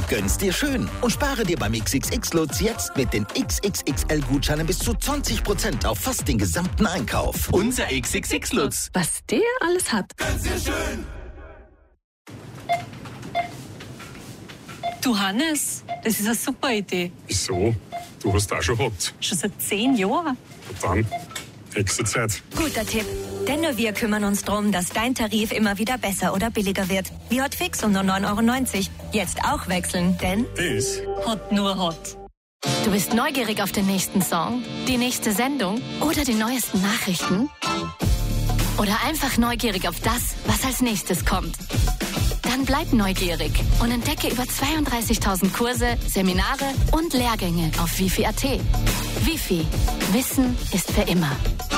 Gönn's dir schön und spare dir beim XXX-Lutz jetzt mit den XXXL-Gutscheinen bis zu 20% auf fast den gesamten Einkauf. Unser XXX-Lutz. Was der alles hat. Gönn's dir schön. Du Hannes, das ist eine super Idee. Wieso? Du hast auch schon gehabt. Schon seit 10 Jahren. Und dann? Nächste Zeit. Guter Tipp. Denn nur wir kümmern uns darum, dass dein Tarif immer wieder besser oder billiger wird. Wie Hotfix um nur 9,90 €. Jetzt auch wechseln, denn Ist? Hot nur Hot. Du bist neugierig auf den nächsten Song, die nächste Sendung oder die neuesten Nachrichten? Oder einfach neugierig auf das, was als nächstes kommt? Dann bleib neugierig und entdecke über 32.000 Kurse, Seminare und Lehrgänge auf wifi.at. Wifi. Wissen ist für immer.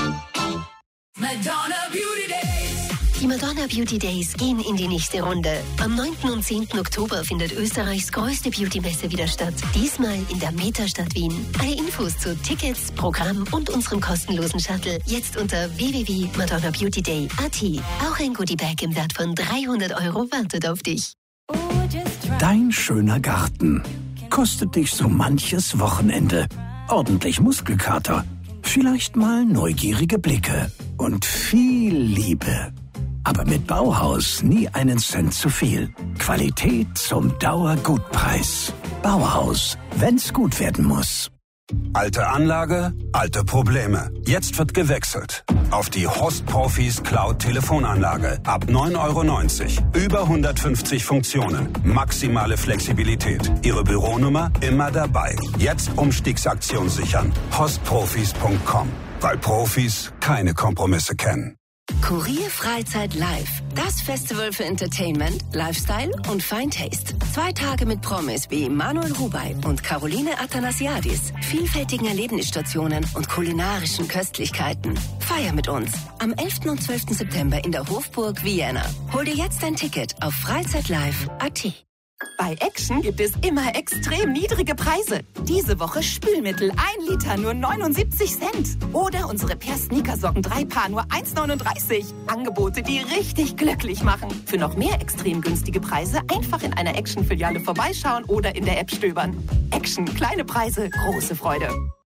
Madonna Beauty Days. Die Madonna Beauty Days gehen in die nächste Runde. Am 9. und 10. Oktober findet Österreichs größte Beauty-Messe wieder statt. Diesmal in der Metastadt Wien. Alle Infos zu Tickets, Programm und unserem kostenlosen Shuttle jetzt unter www.madonnabeautyday.at. Auch ein Goodiebag im Wert von 300 € wartet auf dich. Dein schöner Garten kostet dich so manches Wochenende. Ordentlich Muskelkater, vielleicht mal neugierige Blicke und viel Liebe. Aber mit Bauhaus nie einen Cent zu viel. Qualität zum Dauergutpreis. Bauhaus, wenn's gut werden muss. Alte Anlage, alte Probleme. Jetzt wird gewechselt. Auf die Host Profis Cloud Telefonanlage. Ab 9,90 €. Über 150 Funktionen. Maximale Flexibilität. Ihre Büronummer immer dabei. Jetzt Umstiegsaktion sichern. hostprofis.com. Weil Profis keine Kompromisse kennen. Kurier Freizeit Live. Das Festival für Entertainment, Lifestyle und Fine Taste. 2 Tage mit Promis wie Manuel Rubey und Caroline Athanasiadis, vielfältigen Erlebnisstationen und kulinarischen Köstlichkeiten. Feier mit uns am 11. und 12. September in der Hofburg Vienna. Hol dir jetzt ein Ticket auf freizeitlive.at. Bei Action gibt es immer extrem niedrige Preise. Diese Woche Spülmittel 1 Liter nur 79 Cent. Oder unsere Per-Sneakersocken 3 Paar nur 1,39 €. Angebote, die richtig glücklich machen. Für noch mehr extrem günstige Preise einfach in einer Action-Filiale vorbeischauen oder in der App stöbern. Action, kleine Preise, große Freude.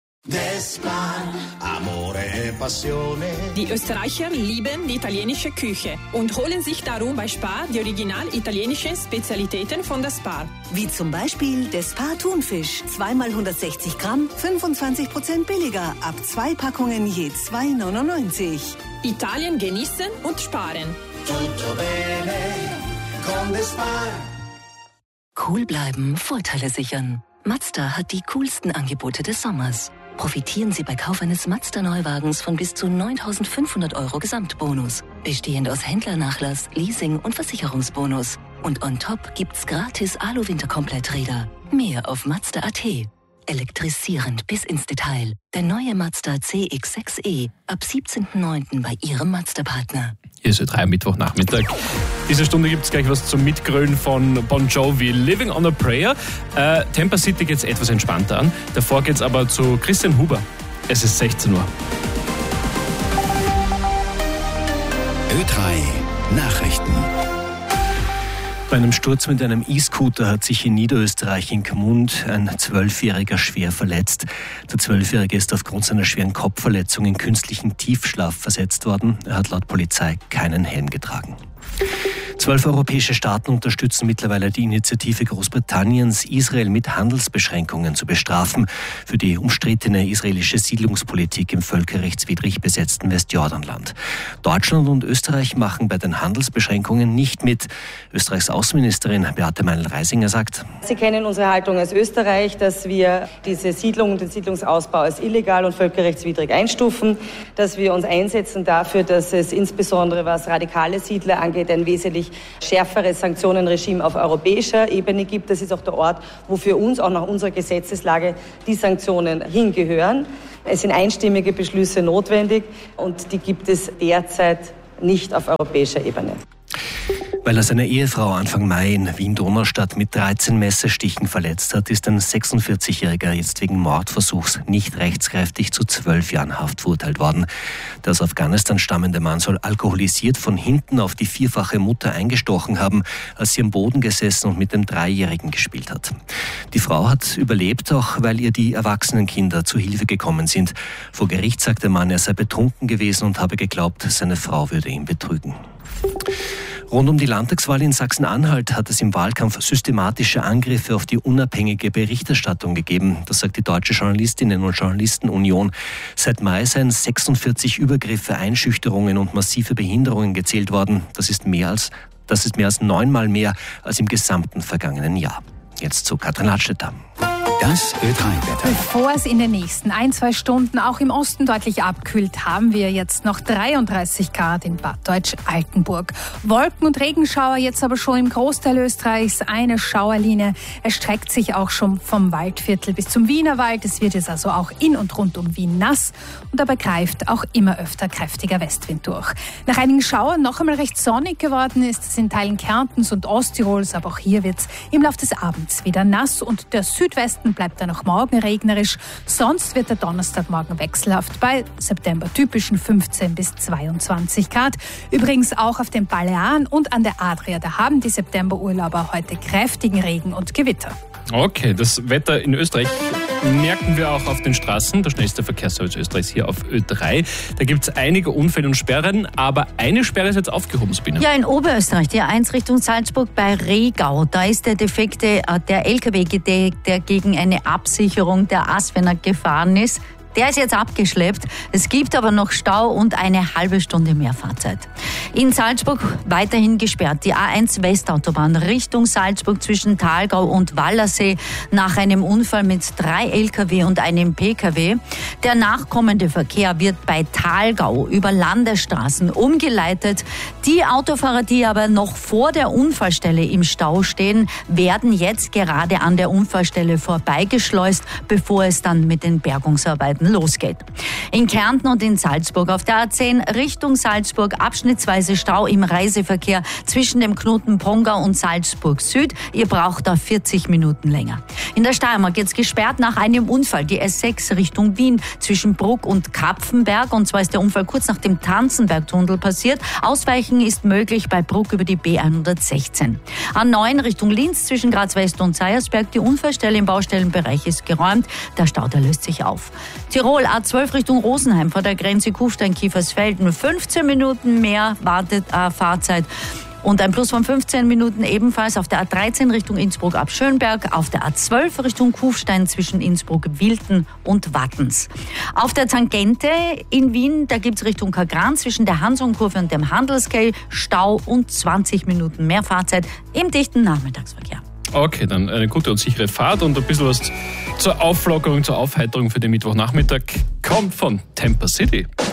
Die Österreicher lieben die italienische Küche und holen sich darum bei Spar die original italienischen Spezialitäten von der Spar. Wie zum Beispiel der Spar Thunfisch. 2 mal 160 Gramm, 25% billiger. Ab 2 Packungen je 2,99 €. Italien genießen und sparen. Tutto bene con the Spar. Cool bleiben, Vorteile sichern. Mazda hat die coolsten Angebote des Sommers. Profitieren Sie bei Kauf eines Mazda-Neuwagens von bis zu 9.500 € Gesamtbonus. Bestehend aus Händlernachlass, Leasing und Versicherungsbonus. Und on top gibt's gratis Alu-Winterkompletträder. Mehr auf Mazda.at. Elektrisierend bis ins Detail. Der neue Mazda CX-6e ab 17.09. bei Ihrem Mazda-Partner. Hier ist Ö3 am Mittwochnachmittag. Diese Stunde gibt es gleich was zum Mitgrölen von Bon Jovi. Living on a Prayer. Tampa City geht es etwas entspannter an. Davor geht es aber zu Christian Huber. Es ist 16 Uhr. Ö3 Nachrichten. Bei einem Sturz mit einem E-Scooter hat sich in Niederösterreich in Gmund ein 12-Jähriger schwer verletzt. Der 12-Jährige ist aufgrund seiner schweren Kopfverletzung in künstlichen Tiefschlaf versetzt worden. Er hat laut Polizei keinen Helm getragen. 12 europäische Staaten unterstützen mittlerweile die Initiative Großbritanniens, Israel mit Handelsbeschränkungen zu bestrafen für die umstrittene israelische Siedlungspolitik im völkerrechtswidrig besetzten Westjordanland. Deutschland und Österreich machen bei den Handelsbeschränkungen nicht mit. Österreichs Außenministerin Beate Meinl-Reisinger sagt: Sie kennen unsere Haltung als Österreich, dass wir diese Siedlung und den Siedlungsausbau als illegal und völkerrechtswidrig einstufen, dass wir uns einsetzen dafür, dass es insbesondere was radikale Siedler angeht, ein wesentlich schärferes Sanktionenregime auf europäischer Ebene gibt. Das ist auch der Ort, wo für uns auch nach unserer Gesetzeslage die Sanktionen hingehören. Es sind einstimmige Beschlüsse notwendig und die gibt es derzeit nicht auf europäischer Ebene. Weil er seine Ehefrau Anfang Mai in Wien-Donaustadt mit 13 Messerstichen verletzt hat, ist ein 46-Jähriger jetzt wegen Mordversuchs nicht rechtskräftig zu 12 Jahren Haft verurteilt worden. Der aus Afghanistan stammende Mann soll alkoholisiert von hinten auf die vierfache Mutter eingestochen haben, als sie am Boden gesessen und mit dem 3-Jährigen gespielt hat. Die Frau hat überlebt, auch weil ihr die erwachsenen Kinder zu Hilfe gekommen sind. Vor Gericht sagt der Mann, er sei betrunken gewesen und habe geglaubt, seine Frau würde ihn betrügen. Rund um die Landtagswahl in Sachsen-Anhalt hat es im Wahlkampf systematische Angriffe auf die unabhängige Berichterstattung gegeben. Das sagt die Deutsche Journalistinnen- und Journalistenunion. Seit Mai seien 46 Übergriffe, Einschüchterungen und massive Behinderungen gezählt worden. Das ist mehr als 9-mal mehr als im gesamten vergangenen Jahr. Jetzt zu Katrin Ladstätter. Das Ö3-Wetter. Bevor es in den nächsten 1-2 Stunden auch im Osten deutlich abkühlt, haben wir jetzt noch 33 Grad in Bad Deutsch-Altenburg. Wolken- und Regenschauer jetzt aber schon im Großteil Österreichs. Eine Schauerlinie erstreckt sich auch schon vom Waldviertel bis zum Wienerwald. Es wird jetzt also auch in und rund um Wien nass und dabei greift auch immer öfter kräftiger Westwind durch. Nach einigen Schauern noch einmal recht sonnig geworden ist es in Teilen Kärntens und Osttirols, aber auch hier wird es im Laufe des Abends wieder nass und der Südwesten bleibt dann auch morgen regnerisch. Sonst wird der Donnerstagmorgen wechselhaft bei septembertypischen 15 bis 22 Grad. Übrigens auch auf den Balearen und an der Adria. Da haben die Septemberurlauber heute kräftigen Regen und Gewitter. Okay, das Wetter in Österreich merken wir auch auf den Straßen. Der schnellste Verkehrsservice Österreichs hier auf Ö3. Da gibt es einige Unfälle und Sperren, aber eine Sperre ist jetzt aufgehoben, Sabine. Ja, in Oberösterreich, die A1 Richtung Salzburg bei Regau. Da ist der LKW, der gegen eine Absicherung der Aswener gefahren ist. Der ist jetzt abgeschleppt. Es gibt aber noch Stau und eine halbe Stunde mehr Fahrzeit. In Salzburg weiterhin gesperrt. Die A1 Westautobahn Richtung Salzburg zwischen Thalgau und Wallersee nach einem Unfall mit 3 LKW und einem PKW. Der nachkommende Verkehr wird bei Thalgau über Landesstraßen umgeleitet. Die Autofahrer, die aber noch vor der Unfallstelle im Stau stehen, werden jetzt gerade an der Unfallstelle vorbeigeschleust, bevor es dann mit den Bergungsarbeiten losgeht. In Kärnten und in Salzburg auf der A10 Richtung Salzburg abschnittsweise Stau im Reiseverkehr zwischen dem Knoten Pongau und Salzburg Süd. Ihr braucht da 40 Minuten länger. In der Steiermark jetzt gesperrt nach einem Unfall. Die S6 Richtung Wien zwischen Bruck und Kapfenberg. Und zwar ist der Unfall kurz nach dem Tanzenbergtunnel passiert. Ausweichen ist möglich bei Bruck über die B116. A9 Richtung Linz zwischen Graz West und Seiersberg. Die Unfallstelle im Baustellenbereich ist geräumt. Der Stau, der löst sich auf. Tirol A12 Richtung Rosenheim vor der Grenze Kufstein-Kiefersfelden. 15 Minuten mehr Fahrzeit. Und ein Plus von 15 Minuten ebenfalls auf der A13 Richtung Innsbruck ab Schönberg, auf der A12 Richtung Kufstein zwischen Innsbruck, Wilten und Wattens. Auf der Tangente in Wien, da gibt es Richtung Kagran zwischen der Hansonkurve und dem Handelsquai Stau und 20 Minuten mehr Fahrzeit im dichten Nachmittagsverkehr. Okay, dann eine gute und sichere Fahrt und ein bisschen was zur Auflockerung, zur Aufheiterung für den Mittwochnachmittag kommt von Temper City.